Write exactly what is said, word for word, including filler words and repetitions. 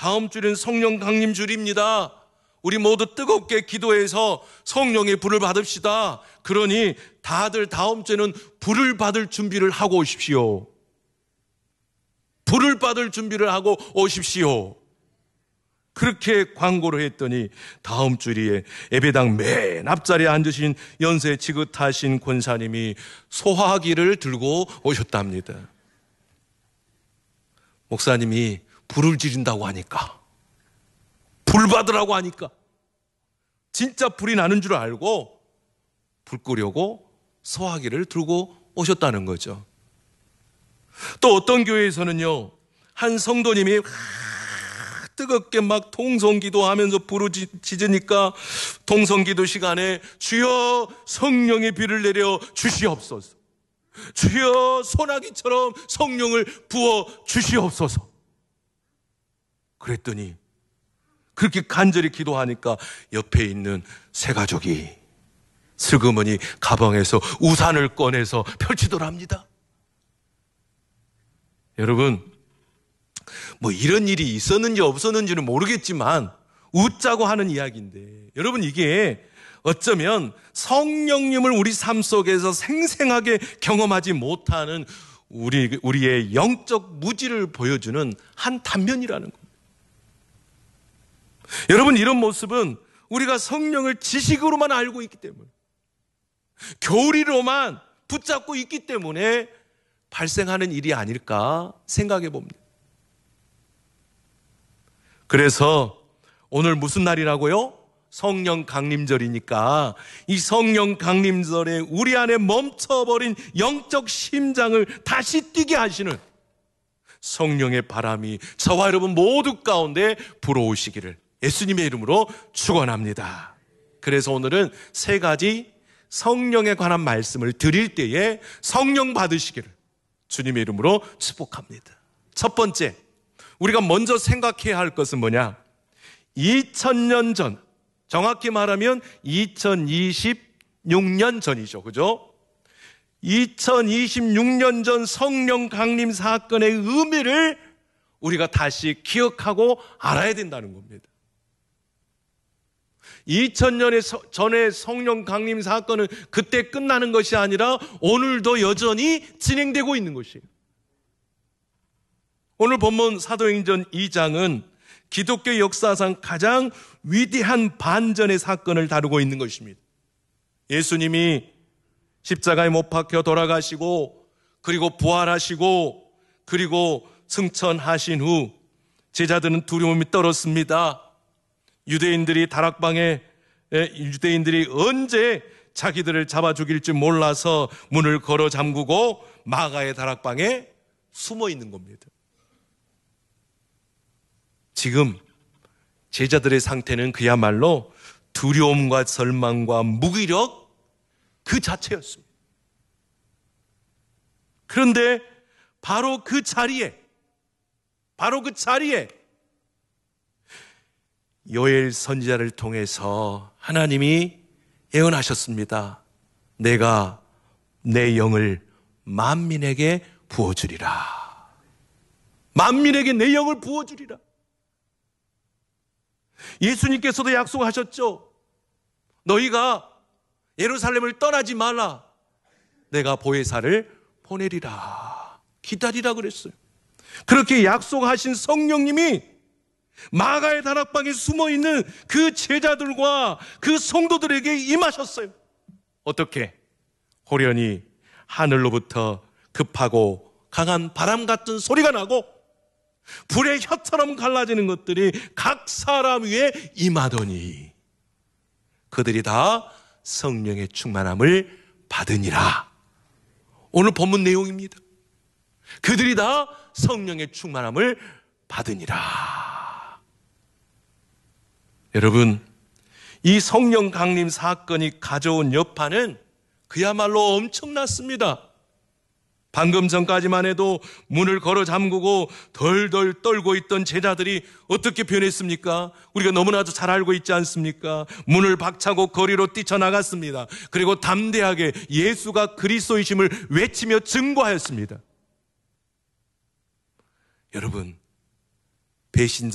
다음 주는 성령 강림 주일입니다. 우리 모두 뜨겁게 기도해서 성령의 불을 받읍시다. 그러니 다들 다음 주에는 불을 받을 준비를 하고 오십시오. 불을 받을 준비를 하고 오십시오. 그렇게 광고를 했더니 다음 주일에 예배당 맨 앞자리에 앉으신 연세 지긋하신 권사님이 소화기를 들고 오셨답니다. 목사님이 불을 지른다고 하니까, 불 받으라고 하니까 진짜 불이 나는 줄 알고 불 끄려고 소화기를 들고 오셨다는 거죠. 또 어떤 교회에서는요, 한 성도님이 뜨겁게 막 통성기도 하면서 부르짖으니까 통성기도 시간에 주여 성령의 비를 내려 주시옵소서, 주여 소나기처럼 성령을 부어 주시옵소서. 그랬더니 그렇게 간절히 기도하니까 옆에 있는 세 가족이 슬그머니 가방에서 우산을 꺼내서 펼치더랍니다. 여러분, 뭐 이런 일이 있었는지 없었는지는 모르겠지만 웃자고 하는 이야기인데, 여러분 이게 어쩌면 성령님을 우리 삶 속에서 생생하게 경험하지 못하는 우리, 우리의 영적 무지를 보여주는 한 단면이라는 겁니다. 여러분, 이런 모습은 우리가 성령을 지식으로만 알고 있기 때문에, 교리로만 붙잡고 있기 때문에 발생하는 일이 아닐까 생각해 봅니다. 그래서 오늘 무슨 날이라고요? 성령 강림절이니까 이 성령 강림절에 우리 안에 멈춰버린 영적 심장을 다시 뛰게 하시는 성령의 바람이 저와 여러분 모두 가운데 불어오시기를 예수님의 이름으로 축원합니다. 그래서 오늘은 세 가지 성령에 관한 말씀을 드릴 때에 성령 받으시기를 주님의 이름으로 축복합니다. 첫 번째, 우리가 먼저 생각해야 할 것은 뭐냐? 이천 년 전, 정확히 말하면 이천이십육 년 전이죠. 그죠? 이천이십육 년 전 성령 강림 사건의 의미를 우리가 다시 기억하고 알아야 된다는 겁니다. 이천 년 전의 성령 강림 사건은 그때 끝나는 것이 아니라 오늘도 여전히 진행되고 있는 것이에요. 오늘 본문 사도행전 이 장은 기독교 역사상 가장 위대한 반전의 사건을 다루고 있는 것입니다. 예수님이 십자가에 못 박혀 돌아가시고, 그리고 부활하시고, 그리고 승천하신 후 제자들은 두려움이 떨었습니다. 유대인들이 다락방에 유대인들이 언제 자기들을 잡아 죽일지 몰라서 문을 걸어 잠그고 마가의 다락방에 숨어 있는 겁니다. 지금 제자들의 상태는 그야말로 두려움과 절망과 무기력 그 자체였습니다. 그런데 바로 그 자리에 바로 그 자리에 요엘 선지자를 통해서 하나님이 예언하셨습니다. 내가 내 영을 만민에게 부어주리라. 만민에게 내 영을 부어주리라. 예수님께서도 약속하셨죠. 너희가 예루살렘을 떠나지 말라. 내가 보혜사를 보내리라. 기다리라 그랬어요. 그렇게 약속하신 성령님이 마가의 다락방에 숨어있는 그 제자들과 그 성도들에게 임하셨어요. 어떻게? 호련히 하늘로부터 급하고 강한 바람 같은 소리가 나고 불의 혀처럼 갈라지는 것들이 각 사람 위에 임하더니 그들이 다 성령의 충만함을 받으니라. 오늘 본문 내용입니다. 그들이 다 성령의 충만함을 받으니라. 여러분, 이 성령 강림 사건이 가져온 여파는 그야말로 엄청났습니다. 방금 전까지만 해도 문을 걸어 잠그고 덜덜 떨고 있던 제자들이 어떻게 변했습니까? 우리가 너무나도 잘 알고 있지 않습니까? 문을 박차고 거리로 뛰쳐나갔습니다. 그리고 담대하게 예수가 그리스도이심을 외치며 증거하였습니다. 여러분, 배신자